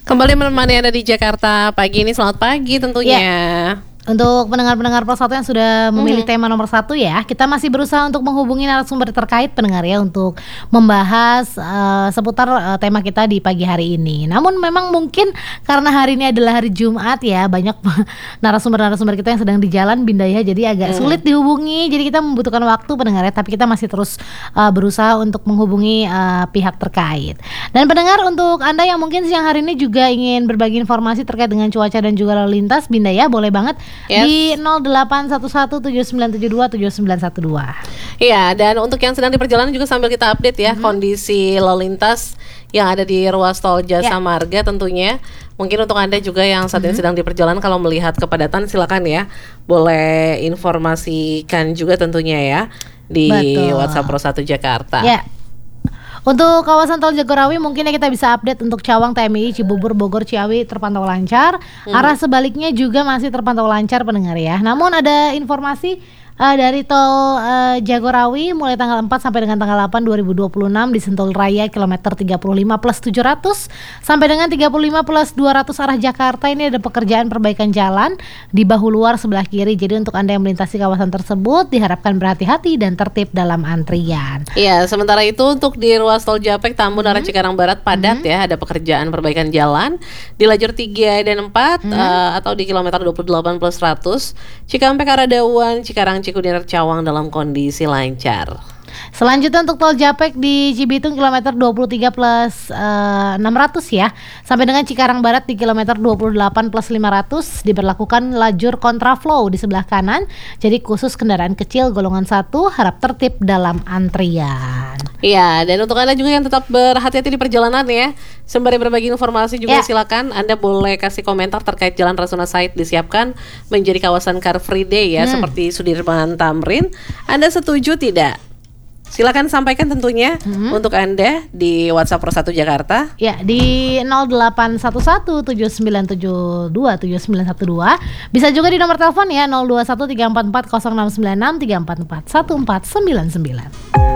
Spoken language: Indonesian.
Kembali menemani Anda di Jakarta pagi ini, selamat pagi tentunya. Untuk pendengar-pendengar Pos 1 yang sudah memilih tema nomor 1 ya, kita masih berusaha untuk menghubungi narasumber terkait pendengar ya, untuk membahas seputar tema kita di pagi hari ini. Namun memang mungkin karena hari ini adalah hari Jumat ya, banyak narasumber-narasumber kita yang sedang di jalan Binda ya, jadi agak sulit dihubungi. Jadi kita membutuhkan waktu pendengar ya, tapi kita masih terus berusaha untuk menghubungi pihak terkait. Dan pendengar, untuk Anda yang mungkin siang hari ini juga ingin berbagi informasi terkait dengan cuaca dan juga lalu lintas Binda ya, boleh banget. Di 081179727912. Iya, dan untuk yang sedang di perjalanan juga sambil kita update ya kondisi lalu lintas yang ada di ruas tol Jasa Marga tentunya. Mungkin untuk Anda juga yang saat ini sedang di perjalanan, kalau melihat kepadatan silakan ya, boleh informasikan juga tentunya ya di WhatsApp Pro 1 Jakarta. Ya. Untuk kawasan tol Jagorawi mungkin ya kita bisa update untuk Cawang, TMI, Cibubur, Bogor, Ciawi terpantau lancar. Arah sebaliknya juga masih terpantau lancar pendengar ya. Namun ada informasi dari tol Jagorawi mulai tanggal 4 sampai dengan tanggal 8 2026 di Sentul Raya kilometer 35 plus 700 sampai dengan 35 plus 200 arah Jakarta. Ini ada pekerjaan perbaikan jalan di bahu luar sebelah kiri. Jadi untuk Anda yang melintasi kawasan tersebut diharapkan berhati-hati dan tertib dalam antrian. Iya, sementara itu untuk di ruas tol Japek Tambun arah Cikarang Barat padat ya, ada pekerjaan perbaikan jalan di lajur 3 dan 4 atau di kilometer 28 plus 100 Cikampek arah Dawan, Cikarang Cikunir Cawang dalam kondisi lancar. Selanjutnya untuk tol Japek di Cibitung kilometer 23 plus 600 ya, sampai dengan Cikarang Barat di kilometer 28 plus 500 diberlakukan lajur kontraflow di sebelah kanan. Jadi khusus kendaraan kecil golongan 1 harap tertib dalam antrian. Iya, dan untuk Anda juga yang tetap berhati-hati di perjalanan ya, sembari berbagi informasi juga silakan Anda boleh kasih komentar terkait Jalan Rasuna Said disiapkan menjadi kawasan Car Free Day ya, seperti Sudirman Tamrin. Anda setuju tidak? Silakan sampaikan tentunya untuk Anda di WhatsApp Pro 1 Jakarta. Ya, di 081179727912. Bisa juga di nomor telepon ya 0213440696 3441499.